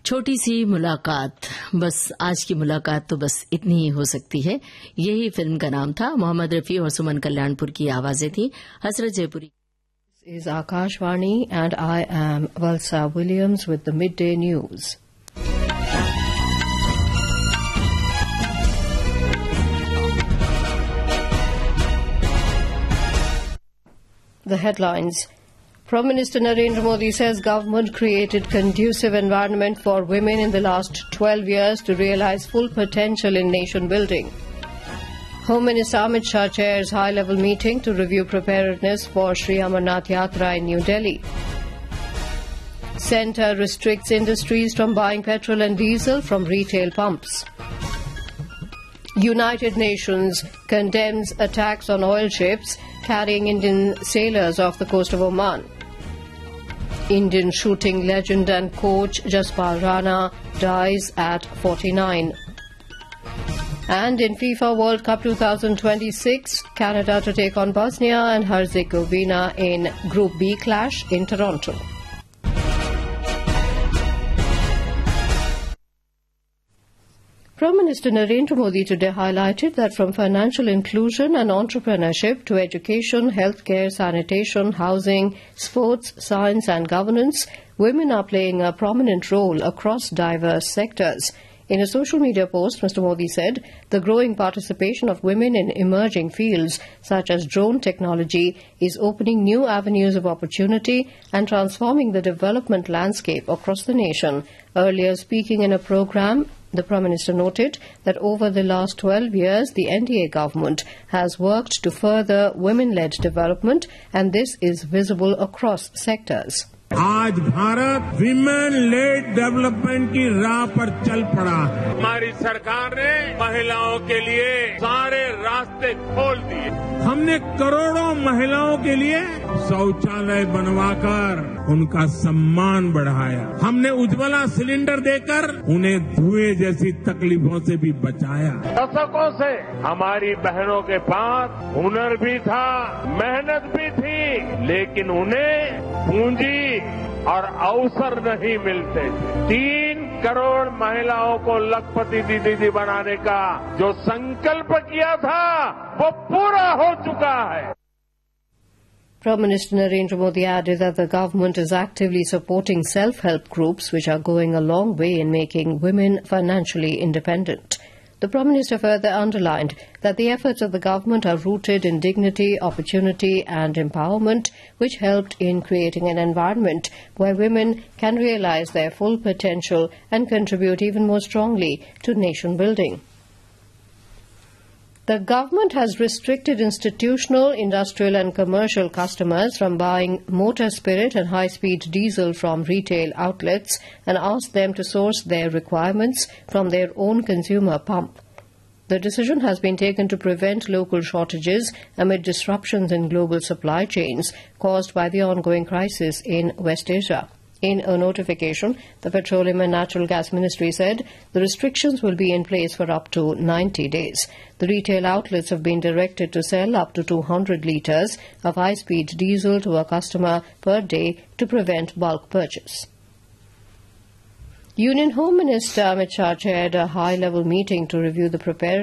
छोटी सी मुलाकात, बस आज की मुलाकात तो बस इतनी ही हो सकती है। यही फिल्म का नाम था। मोहम्मद रफी और सुमन कल्याणपुर की आवाजें थी। हसरत जयपुरी। This is Akashvani and I am Valsa Williams with the Midday News. The headlines. Prime Minister Narendra Modi says government created conducive environment for women in the last 12 years to realize full potential in nation building. Home Minister Amit Shah chairs high-level meeting to review preparedness for Sri Amarnath Yatra in New Delhi. Centre restricts industries from buying petrol and diesel from retail pumps. United Nations condemns attacks on oil ships carrying Indian sailors off the coast of Oman. Indian shooting legend and coach Jaspal Rana dies at 49. And in FIFA World Cup 2026, Canada to take on Bosnia and Herzegovina in Group B clash in Toronto. Prime Minister Narendra Modi today highlighted that from financial inclusion and entrepreneurship to education, healthcare, sanitation, housing, sports, science and governance, women are playing a prominent role across diverse sectors. In a social media post, Mr. Modi said the growing participation of women in emerging fields such as drone technology is opening new avenues of opportunity and transforming the development landscape across the nation. Earlier speaking in a program, the Prime Minister noted that over the last 12 years, the NDA government has worked to further women-led development, and this is visible across sectors. आज Bharat women lead development की राह पर चल पड़ा है। हमारी सरकार ने महिलाओं के लिए सारे रास्ते खोल दिए। हमने करोड़ों महिलाओं के लिए शौचालय बनवाकर उनका सम्मान बढ़ाया। हमने उज्ज्वला सिलेंडर देकर उन्हें धुएं जैसी तकलीफों से भी बचाया। दशकों से हमारी बहनों के पास हुनर भी था, मेहनत भी थी, लेकिन उन्हें पूंजी और अवसर नहीं मिलते थे। 3 करोड़ महिलाओं को लखपति दीदी बनाने का जो संकल्प किया था वो पूरा हो चुका है। Prime Minister Narendra Modi added that the government is actively supporting self-help groups which are going a long way in making women financially independent. The Prime Minister further underlined that the efforts of the government are rooted in dignity, opportunity and empowerment, which helped in creating an environment where women can realize their full potential and contribute even more strongly to nation building. The government has restricted institutional, industrial and commercial customers from buying motor spirit and high-speed diesel from retail outlets and asked them to source their requirements from their own consumer pump. The decision has been taken to prevent local shortages amid disruptions in global supply chains caused by the ongoing crisis in West Asia. In a notification, the Petroleum and Natural Gas Ministry said the restrictions will be in place for up to 90 days. The retail outlets have been directed to sell up to 200 litres of high-speed diesel to a customer per day to prevent bulk purchase. Union Home Minister Amit Shah chaired a high-level meeting to review the preparedness